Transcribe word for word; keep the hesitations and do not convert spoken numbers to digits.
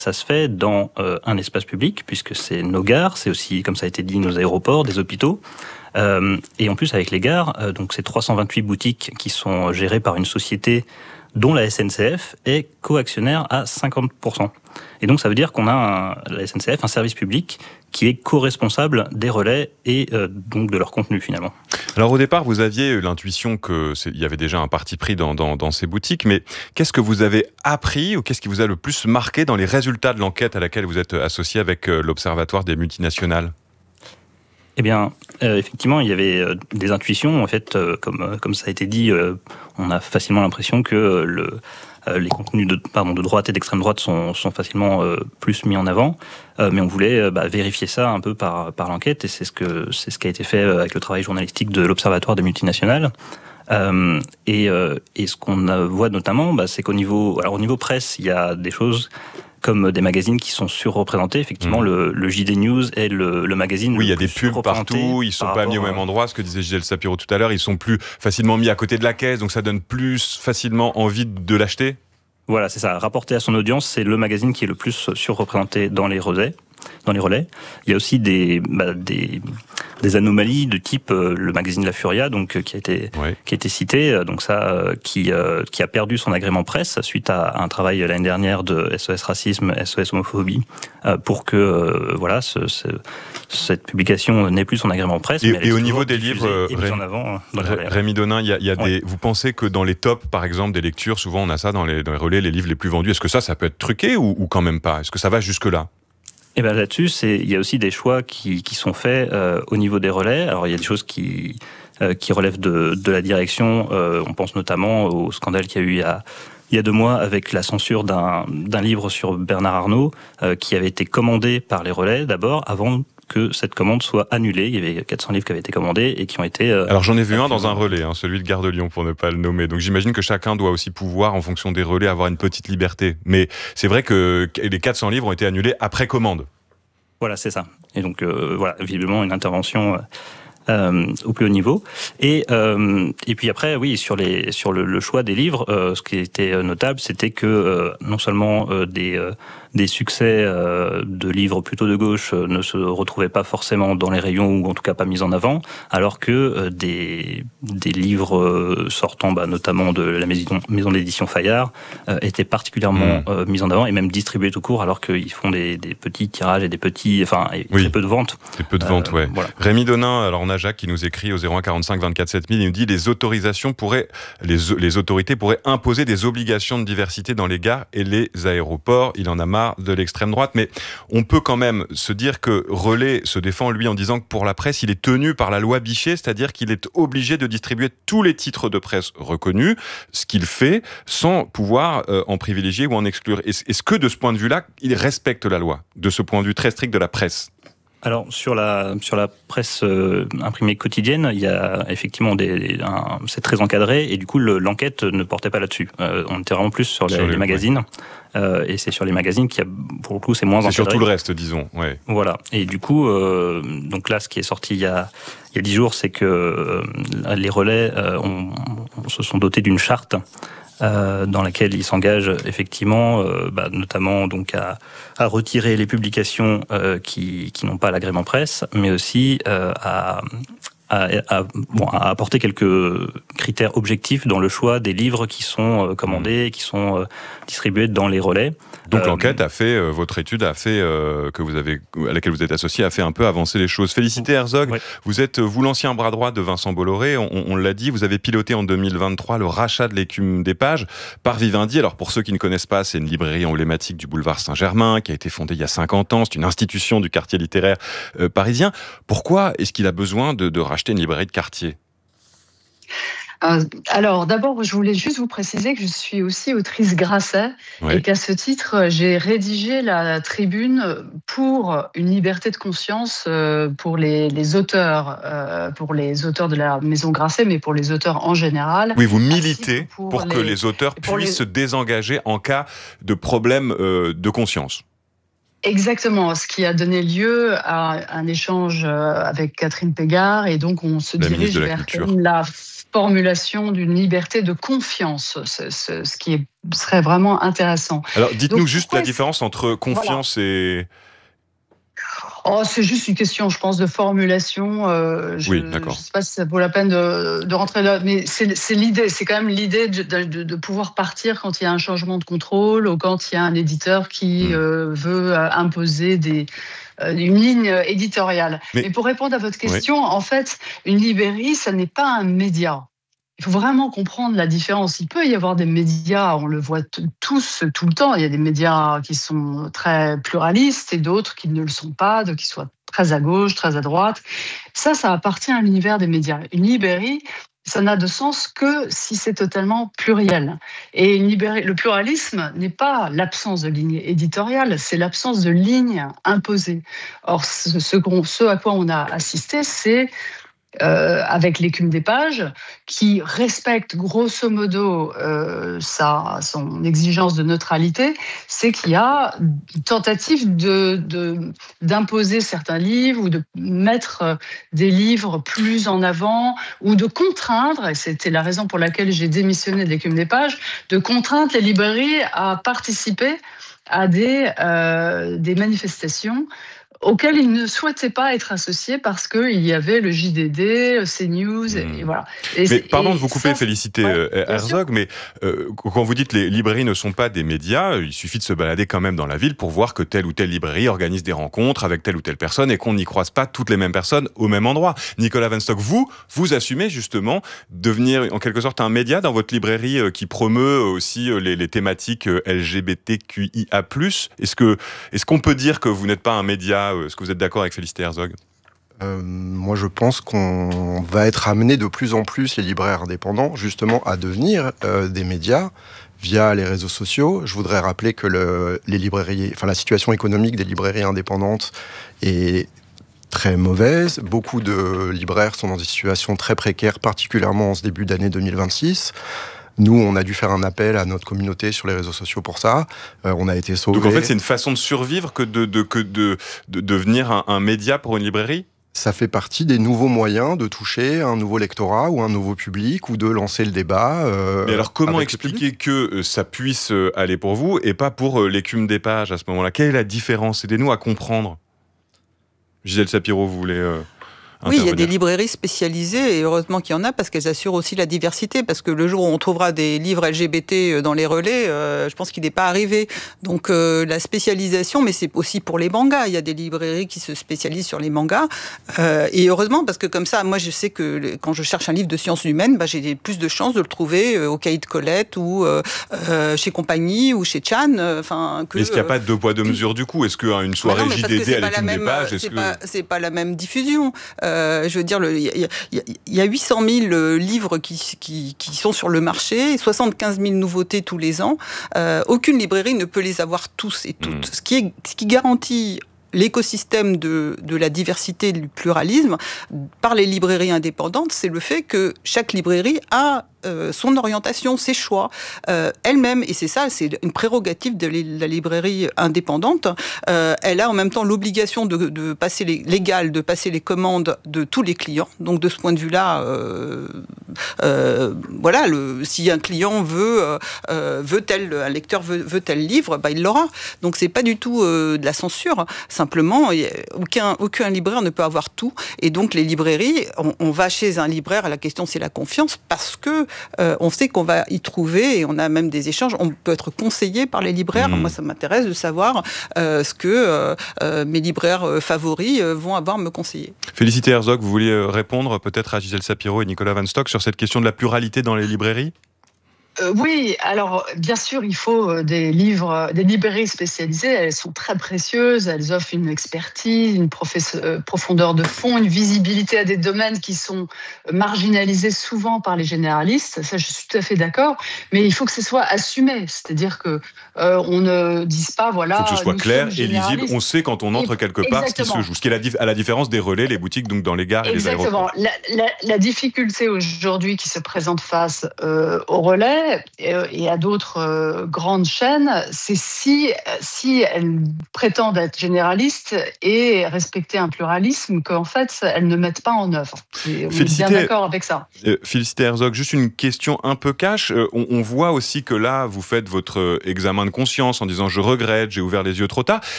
Ça se fait dans euh, un espace public, puisque c'est nos gares, c'est aussi, comme ça a été dit, nos aéroports, des hôpitaux. Euh, et en plus, avec les gares, euh, donc c'est trois cent vingt-huit boutiques qui sont gérées par une société dont la S N C F est coactionnaire à cinquante pour cent. Et donc ça veut dire qu'on a, un, la S N C F, un service public qui est co-responsable des relais et euh, donc de leur contenu finalement. Alors au départ, vous aviez l'intuition qu'il y avait déjà un parti pris dans, dans, dans ces boutiques, mais qu'est-ce que vous avez appris ou qu'est-ce qui vous a le plus marqué dans les résultats de l'enquête à laquelle vous êtes associé avec l'Observatoire des multinationales ? Eh bien, euh, effectivement, il y avait euh, des intuitions. En fait, euh, comme, euh, comme ça a été dit, euh, on a facilement l'impression que euh, le, euh, les contenus de, pardon, de droite et d'extrême droite sont, sont facilement euh, plus mis en avant. Euh, mais on voulait euh, bah, vérifier ça un peu par, par l'enquête, et c'est ce, que, c'est ce qui a été fait avec le travail journalistique de l'Observatoire des multinationales. Euh, et, euh, et ce qu'on voit notamment, bah, c'est qu'au niveau, alors au niveau presse, il y a des choses comme des magazines qui sont surreprésentés. Effectivement, mmh. le, le J D News est le, le magazine. Oui, il y a des pubs partout, ils ne sont pas mis au même endroit, ce que disait Gisèle Sapiro tout à l'heure, ils sont plus facilement mis à côté de la caisse, donc ça donne plus facilement envie de l'acheter. Voilà, c'est ça. Rapporté à son audience, c'est le magazine qui est le plus surreprésenté dans les relais. Dans les relais. Il y a aussi des, bah, des, des anomalies de type euh, le magazine La Furia, donc, euh, qui, a été, ouais. qui a été cité, euh, donc ça, euh, qui, euh, qui a perdu son agrément presse suite à, à un travail l'année dernière de S O S Racisme, S O S Homophobie, euh, pour que euh, voilà, ce, ce, cette publication n'ait plus son agrément presse. Et, mais et au niveau des livres, et Ré... en avant, dans Ré... Rémi Donin, il y a, il y a ouais. des, vous pensez que dans les tops, par exemple, des lectures, souvent on a ça dans les, dans les relais, les livres les plus vendus, est-ce que ça, ça peut être truqué ou, ou quand même pas ? Est-ce que ça va jusque-là ? Et ben là-dessus, c'est, il y a aussi des choix qui, qui sont faits euh, au niveau des relais. Alors il y a des choses qui, euh, qui relèvent de, de la direction. Euh, on pense notamment au scandale qu'il y a eu il y a, il y a deux mois avec la censure d'un, d'un livre sur Bernard Arnault euh, qui avait été commandé par les relais d'abord, avant que cette commande soit annulée. Il y avait quatre cents livres qui avaient été commandés et qui ont été... Euh, Alors j'en ai vu un dans un relais, hein, celui de Gare de Lyon pour ne pas le nommer. Donc j'imagine que chacun doit aussi pouvoir, en fonction des relais, avoir une petite liberté. Mais c'est vrai que les quatre cents livres ont été annulés après commande. Voilà, c'est ça. Et donc euh, voilà, visiblement une intervention... Euh, Euh, au plus haut niveau. Et, euh, et puis après, oui, sur, les, sur le, le choix des livres, euh, ce qui était notable, c'était que euh, non seulement euh, des, euh, des succès euh, de livres plutôt de gauche euh, ne se retrouvaient pas forcément dans les rayons, ou en tout cas pas mis en avant, alors que euh, des, des livres euh, sortant bah, notamment de la maison, maison d'édition Fayard euh, étaient particulièrement mmh. euh, mis en avant, et même distribués tout court, alors qu'ils font des, des petits tirages et des petits... Enfin, et oui. très peu de ventes. Très peu de ventes, euh, ouais. Voilà. Rémi Donin, alors on a Jacques qui nous écrit au zéro un quarante-cinq vingt-quatre sept mille, il nous dit les autorisations pourraient, les, les autorités pourraient imposer des obligations de diversité dans les gares et les aéroports. Il en a marre de l'extrême droite, mais on peut quand même se dire que Relais se défend lui en disant que pour la presse, il est tenu par la loi Bichet, c'est-à-dire qu'il est obligé de distribuer tous les titres de presse reconnus, ce qu'il fait sans pouvoir euh, en privilégier ou en exclure. Est-ce, est-ce que de ce point de vue-là, il respecte la loi, de ce point de vue très strict de la presse ? Alors sur la sur la presse euh, imprimée quotidienne, il y a effectivement des, un, c'est très encadré, et du coup le, l'enquête ne portait pas là-dessus. Euh, on était vraiment plus sur les, sur les, les magazines, ouais. euh, et c'est sur les magazines qui a pour le coup c'est moins c'est encadré. C'est sur tout le reste, disons. Ouais. Voilà. Et du coup, euh, donc là, ce qui est sorti il y a il y a dix jours, c'est que euh, les relais euh, on, on se sont dotés d'une charte. Euh, dans laquelle ils s'engagent effectivement, euh, bah, notamment donc à, à retirer les publications euh, qui, qui n'ont pas l'agrément presse, mais aussi euh, à, à, à, bon, à apporter quelques critères objectifs dans le choix des livres qui sont euh, commandés, et qui sont euh, distribués dans les relais. Donc euh, l'enquête a fait, euh, votre étude a fait, euh, que vous avez, à laquelle vous êtes associé, a fait un peu avancer les choses. Félicité Herzog, oui. Vous êtes, vous, l'ancien bras droit de Vincent Bolloré, on, on l'a dit, vous avez piloté en deux mille vingt-trois le rachat de l'écume des pages par Vivendi. Alors pour ceux qui ne connaissent pas, c'est une librairie emblématique du boulevard Saint-Germain, qui a été fondée il y a cinquante ans, c'est une institution du quartier littéraire euh, parisien. Pourquoi est-ce qu'il a besoin de, de racheter une librairie de quartier ? Euh, alors, d'abord, je voulais juste vous préciser que je suis aussi autrice Grasset, oui. Et qu'à ce titre, j'ai rédigé la tribune pour une liberté de conscience pour les, les auteurs, euh, pour les auteurs de la maison Grasset, mais pour les auteurs en général. Oui, vous militez pour, pour les, que les auteurs puissent les... se désengager en cas de problème euh, de conscience. Exactement, ce qui a donné lieu à un échange avec Catherine Pégard, et donc on se la dirige la vers culture. la formulation d'une liberté de confiance, ce, ce, ce qui est, serait vraiment intéressant. Alors, dites-nous Donc, juste la différence entre confiance voilà. et... Oh, c'est juste une question, je pense, de formulation. Euh, je, oui, d'accord. Je ne sais pas si ça vaut la peine de, de rentrer là, mais c'est, c'est l'idée, c'est quand même l'idée de, de, de pouvoir partir quand il y a un changement de contrôle ou quand il y a un éditeur qui mmh. euh, veut imposer des, euh, une ligne éditoriale. Mais, mais pour répondre à votre question, oui. en fait, une librairie, ça n'est pas un média. Il faut vraiment comprendre la différence. Il peut y avoir des médias, on le voit t- tous, tout le temps. Il y a des médias qui sont très pluralistes et d'autres qui ne le sont pas, qui soient très à gauche, très à droite. Ça, ça appartient à l'univers des médias. Une librairie, ça n'a de sens que si c'est totalement pluriel. Et une librairie, le pluralisme n'est pas l'absence de ligne éditoriale, c'est l'absence de ligne imposée. Or, ce, ce, ce à quoi on a assisté, c'est Euh, avec l'écume des pages, qui respecte grosso modo euh, sa, son exigence de neutralité, c'est qu'il y a une tentative de, de, d'imposer certains livres ou de mettre des livres plus en avant ou de contraindre, et c'était la raison pour laquelle j'ai démissionné de l'écume des pages, de contraindre les librairies à participer à des, euh, des manifestations auquel ils ne souhaitaient pas être associés parce qu'il y avait le J D D, CNews, mmh. et voilà. Et mais pardon et de vous couper, ça, Félicité ouais, Herzog, mais euh, quand vous dites les librairies ne sont pas des médias, il suffit de se balader quand même dans la ville pour voir que telle ou telle librairie organise des rencontres avec telle ou telle personne et qu'on n'y croise pas toutes les mêmes personnes au même endroit. Nicolas Van Stock, vous, vous assumez justement devenir en quelque sorte un média dans votre librairie qui promeut aussi les, les thématiques L G B T Q I A plus. Est-ce que, est-ce qu'on peut dire que vous n'êtes pas un média? Est-ce que vous êtes d'accord avec Félicité Herzog? euh, Moi, je pense qu'on va être amené de plus en plus, les libraires indépendants, justement, à devenir euh, des médias via les réseaux sociaux. Je voudrais rappeler que le, les librairies, enfin, la situation économique des librairies indépendantes est très mauvaise. Beaucoup de libraires sont dans des situations très précaires, particulièrement en ce début d'année deux mille vingt-six. Nous, on a dû faire un appel à notre communauté sur les réseaux sociaux pour ça. Euh, on a été sauvés. Donc en fait, c'est une façon de survivre que de, de, que de, de devenir un, un média pour une librairie ? Ça fait partie des nouveaux moyens de toucher un nouveau lectorat ou un nouveau public ou de lancer le débat. Euh, Mais alors comment expliquer que ça puisse aller pour vous et pas pour l'écume des pages à ce moment-là ? Quelle est la différence ? Aidez-nous à comprendre. Gisèle Sapiro, vous voulez... Euh... Oui, il y a des librairies spécialisées, et heureusement qu'il y en a, parce qu'elles assurent aussi la diversité, parce que le jour où on trouvera des livres L G B T dans les relais, euh, je pense qu'il n'est pas arrivé. Donc euh, la spécialisation, mais c'est aussi pour les mangas, il y a des librairies qui se spécialisent sur les mangas, euh, et heureusement, parce que comme ça, moi je sais que quand je cherche un livre de sciences humaines, bah, j'ai plus de chances de le trouver euh, au Cahier de Colette, ou euh, euh, chez Compagnie, ou chez Chan. Euh, que, Est-ce qu'il n'y a pas de deux poids deux mesures du coup ? Est-ce qu'une soirée non, J D D à l'écume des pages... C'est, que... pas, c'est pas la même diffusion. Euh, Euh, je veux dire, il y, y, y a huit cent mille livres qui, qui, qui sont sur le marché, soixante-quinze mille nouveautés tous les ans. Euh, aucune librairie ne peut les avoir tous et toutes. Mmh. Ce qui est, ce qui garantit l'écosystème de, de la diversité et du pluralisme par les librairies indépendantes, c'est le fait que chaque librairie a euh, son orientation, ses choix, euh, elle-même, et c'est ça, c'est une prérogative de la librairie indépendante. Euh, elle a en même temps l'obligation de, de passer les, légale de passer les commandes de tous les clients. Donc de ce point de vue-là, euh, euh, voilà, le, si un client veut, euh, veut tel, un lecteur veut, veut tel livre, bah, il l'aura. Donc c'est pas du tout euh, de la censure. Simplement, aucun, aucun libraire ne peut avoir tout. Et donc les librairies, on, on va chez un libraire, la question c'est la confiance, parce que Euh, on sait qu'on va y trouver, et on a même des échanges, on peut être conseillé par les libraires. Mmh. Moi, ça m'intéresse de savoir euh, ce que euh, euh, mes libraires euh, favoris euh, vont avoir me conseiller. Félicité Herzog, vous vouliez répondre peut-être à Gisèle Sapiro et Nicolas Van Stock sur cette question de la pluralité dans les librairies ? Euh, oui, alors bien sûr, il faut des livres, des librairies spécialisées. Elles sont très précieuses, elles offrent une expertise, une professe- profondeur de fond, une visibilité à des domaines qui sont marginalisés souvent par les généralistes. Ça, je suis tout à fait d'accord. Mais il faut que ce soit assumé, c'est-à-dire que euh, on ne dise pas, voilà. Il faut que ce soit clair et lisible. On sait quand on entre quelque part Exactement. Ce qui se joue. Ce qui est la dif- à la différence des relais, les boutiques, donc dans les gares et Exactement. les aéroports. La, la, la difficulté aujourd'hui qui se présente face euh, aux relais. fait, et à d'autres euh, grandes chaînes, c'est si, si elles prétendent être généralistes et respecter un pluralisme qu'en fait, elles ne mettent pas en œuvre. Et on Félicité, est bien d'accord avec ça. Euh, Félicité Herzog, juste une question un peu cash. Euh, on, on voit aussi que là, vous faites votre examen de conscience en disant « je regrette, j'ai ouvert les yeux trop tard ».